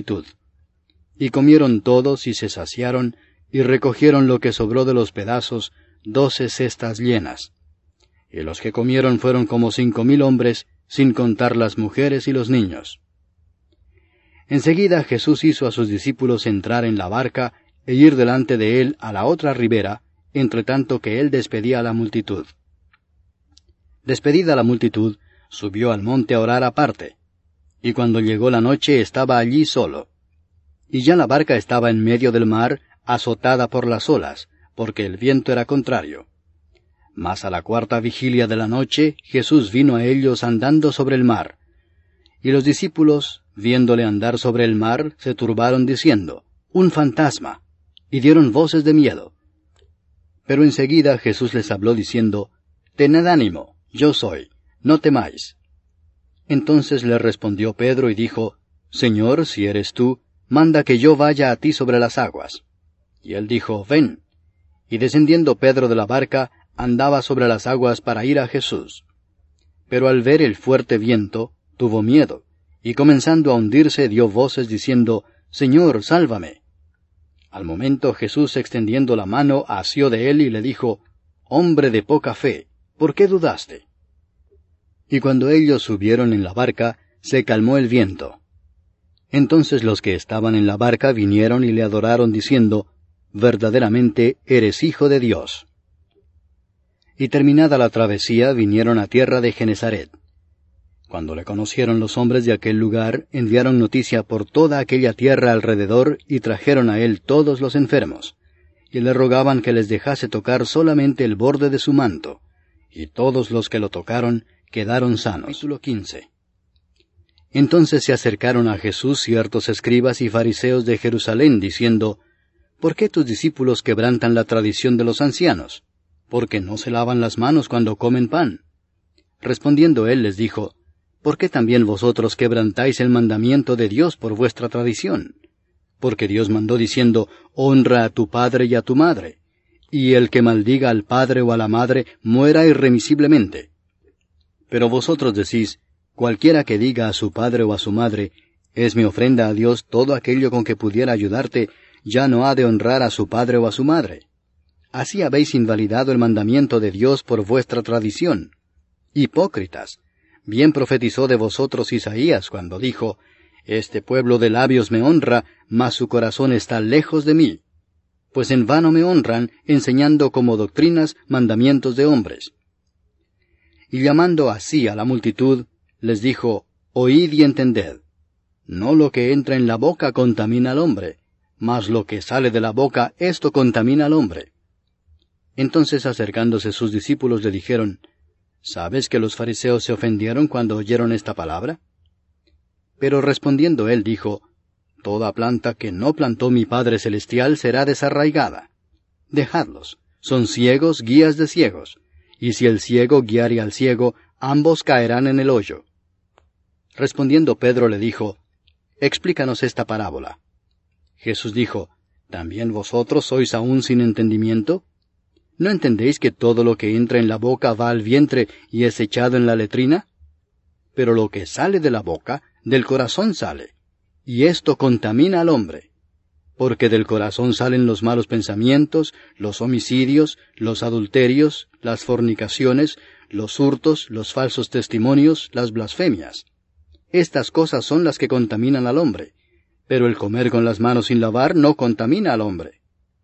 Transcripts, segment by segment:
multitud. Y comieron todos y se saciaron, y recogieron lo que sobró de los pedazos, 12 cestas llenas. Y los que comieron fueron como 5,000 hombres, sin contar las mujeres y los niños. Enseguida Jesús hizo a sus discípulos entrar en la barca e ir delante de él a la otra ribera, entre tanto que él despedía a la multitud. Despedida la multitud, subió al monte a orar aparte, y cuando llegó la noche estaba allí solo. Y ya la barca estaba en medio del mar, azotada por las olas, porque el viento era contrario. Mas a la 4ª vigilia de la noche, Jesús vino a ellos andando sobre el mar. Y los discípulos, viéndole andar sobre el mar, se turbaron diciendo, «¡Un fantasma!», y dieron voces de miedo. Pero enseguida Jesús les habló diciendo, «Tened ánimo, yo soy, no temáis». Entonces le respondió Pedro y dijo, «Señor, si eres tú, manda que yo vaya a ti sobre las aguas». Y él dijo, «Ven». Y descendiendo Pedro de la barca, andaba sobre las aguas para ir a Jesús. Pero al ver el fuerte viento, tuvo miedo, y comenzando a hundirse dio voces diciendo, «Señor, sálvame». Al momento Jesús, extendiendo la mano, asió de él y le dijo, «Hombre de poca fe, ¿por qué dudaste?». Y cuando ellos subieron en la barca, se calmó el viento. Entonces los que estaban en la barca vinieron y le adoraron diciendo, «Verdaderamente eres Hijo de Dios». Y terminada la travesía, vinieron a tierra de Genesaret. Cuando le conocieron los hombres de aquel lugar, enviaron noticia por toda aquella tierra alrededor y trajeron a él todos los enfermos, y le rogaban que les dejase tocar solamente el borde de su manto, y todos los que lo tocaron quedaron sanos. Capítulo 15. Entonces se acercaron a Jesús ciertos escribas y fariseos de Jerusalén, diciendo, «¿Por qué tus discípulos quebrantan la tradición de los ancianos? Porque no se lavan las manos cuando comen pan». Respondiendo él les dijo, «¿Por qué también vosotros quebrantáis el mandamiento de Dios por vuestra tradición? Porque Dios mandó diciendo, honra a tu padre y a tu madre, y el que maldiga al padre o a la madre muera irremisiblemente. Pero vosotros decís, cualquiera que diga a su padre o a su madre, es mi ofrenda a Dios todo aquello con que pudiera ayudarte, ya no ha de honrar a su padre o a su madre. Así habéis invalidado el mandamiento de Dios por vuestra tradición. Hipócritas, bien profetizó de vosotros Isaías cuando dijo, este pueblo de labios me honra, mas su corazón está lejos de mí. Pues en vano me honran, enseñando como doctrinas mandamientos de hombres. Y llamando así a la multitud, les dijo, oíd y entended. No lo que entra en la boca contamina al hombre, mas lo que sale de la boca, esto contamina al hombre. Entonces acercándose sus discípulos le dijeron, ¿sabes que los fariseos se ofendieron cuando oyeron esta palabra? Pero respondiendo él dijo, toda planta que no plantó mi Padre Celestial será desarraigada. Dejadlos, son ciegos, guías de ciegos, y si el ciego guiare al ciego, ambos caerán en el hoyo. Respondiendo Pedro le dijo, explícanos esta parábola. Jesús dijo, ¿también vosotros sois aún sin entendimiento? ¿No entendéis que todo lo que entra en la boca va al vientre y es echado en la letrina? Pero lo que sale de la boca, del corazón sale, y esto contamina al hombre. Porque del corazón salen los malos pensamientos, los homicidios, los adulterios, las fornicaciones, los hurtos, los falsos testimonios, las blasfemias. Estas cosas son las que contaminan al hombre, pero el comer con las manos sin lavar no contamina al hombre.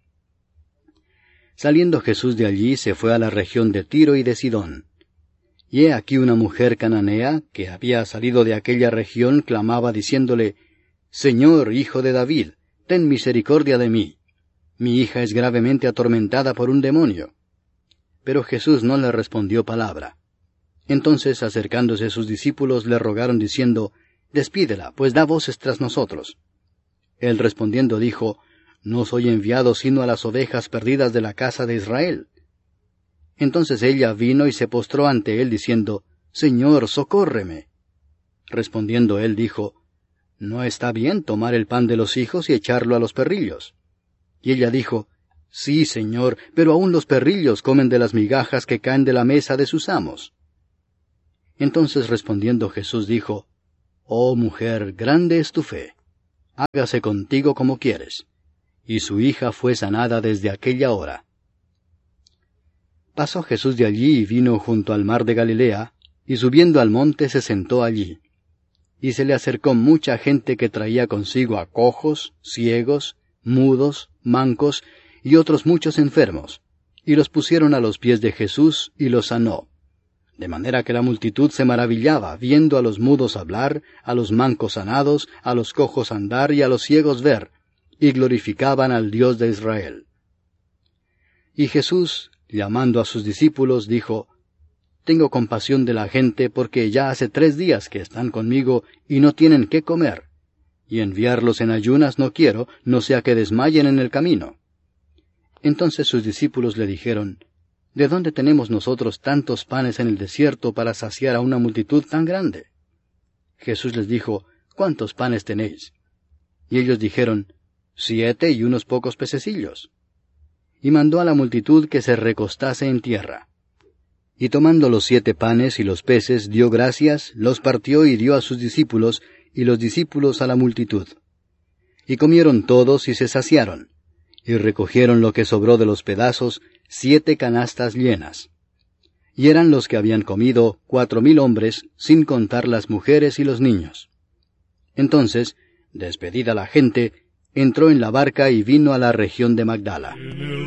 Saliendo Jesús de allí se fue a la región de Tiro y de Sidón. Y he aquí una mujer cananea, que había salido de aquella región, clamaba diciéndole, Señor, Hijo de David, ten misericordia de mí. Mi hija es gravemente atormentada por un demonio. Pero Jesús no le respondió palabra. Entonces, acercándose sus discípulos, le rogaron diciendo, Despídela, pues da voces tras nosotros. Él respondiendo dijo, No soy enviado sino a las ovejas perdidas de la casa de Israel. Entonces ella vino y se postró ante él diciendo, Señor, socórreme. Respondiendo él dijo, No está bien tomar el pan de los hijos y echarlo a los perrillos. Y ella dijo, Sí, Señor, pero aun los perrillos comen de las migajas que caen de la mesa de sus amos. Entonces respondiendo Jesús dijo, Oh mujer, grande es tu fe. hágase contigo como quieres. Y su hija fue sanada desde aquella hora. Pasó Jesús de allí y vino junto al mar de Galilea, y subiendo al monte se sentó allí. Y se le acercó mucha gente que traía consigo a cojos, ciegos, mudos, mancos, y otros muchos enfermos, y los pusieron a los pies de Jesús, y los sanó. De manera que la multitud se maravillaba, viendo a los mudos hablar, a los mancos sanados, a los cojos andar y a los ciegos ver, y glorificaban al Dios de Israel. Y Jesús, llamando a sus discípulos, dijo, Tengo compasión de la gente, porque ya hace 3 días que están conmigo y no tienen qué comer, y enviarlos en ayunas no quiero, no sea que desmayen en el camino. Entonces sus discípulos le dijeron, ¿De dónde tenemos nosotros tantos panes en el desierto para saciar a una multitud tan grande? Jesús les dijo, ¿Cuántos panes tenéis? Y ellos dijeron, 7 y unos pocos pececillos. Y mandó a la multitud que se recostase en tierra. Y tomando los 7 panes y los peces, dio gracias, los partió y dio a sus discípulos, y los discípulos a la multitud. Y comieron todos y se saciaron, y recogieron lo que sobró de los pedazos, 7 canastas llenas. Y eran los que habían comido 4,000 hombres, sin contar las mujeres y los niños. Entonces, despedida la gente, entró en la barca y vino a la región de Magdala.